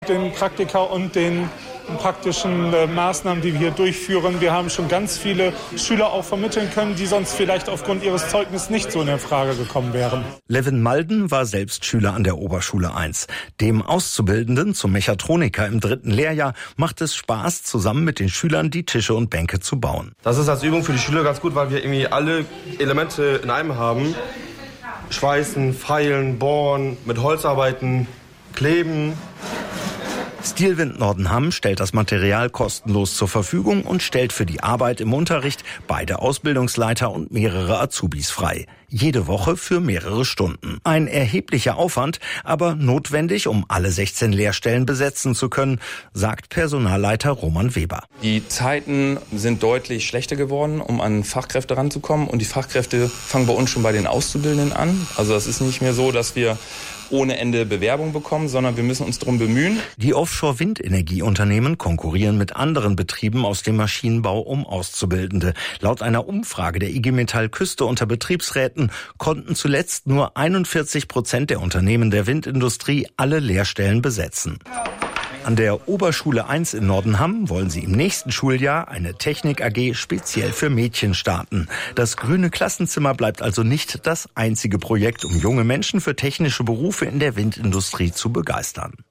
den Praktika und den praktischen Maßnahmen, die wir hier durchführen. Wir haben schon ganz viele Schüler auch vermitteln können, die sonst vielleicht aufgrund ihres Zeugnisses nicht so in Frage gekommen wären. Levin Malden war selbst Schüler an der Oberschule 1. Dem Auszubildenden zum Mechatroniker im 3. Lehrjahr macht es Spaß, zusammen mit den Schülern die Tische und Bänke zu bauen. Das ist als Übung für die Schüler ganz gut, weil wir irgendwie alle Elemente in einem haben. Schweißen, feilen, bohren, mit Holz arbeiten, kleben. Stilwind Nordenham stellt das Material kostenlos zur Verfügung und stellt für die Arbeit im Unterricht beide Ausbildungsleiter und mehrere Azubis frei. Jede Woche für mehrere Stunden. Ein erheblicher Aufwand, aber notwendig, um alle 16 Lehrstellen besetzen zu können, sagt Personalleiter Roman Weber. Die Zeiten sind deutlich schlechter geworden, um an Fachkräfte ranzukommen. Und die Fachkräfte fangen bei uns schon bei den Auszubildenden an. Also es ist nicht mehr so, dass wir ohne Ende Bewerbung bekommen, sondern wir müssen uns darum bemühen. Die Offshore-Windenergieunternehmen konkurrieren mit anderen Betrieben aus dem Maschinenbau um Auszubildende. Laut einer Umfrage der IG Metall Küste unter Betriebsräten konnten zuletzt nur 41% der Unternehmen der Windindustrie alle Lehrstellen besetzen. An der Oberschule 1 in Nordenham wollen sie im nächsten Schuljahr eine Technik-AG speziell für Mädchen starten. Das grüne Klassenzimmer bleibt also nicht das einzige Projekt, um junge Menschen für technische Berufe in der Windindustrie zu begeistern.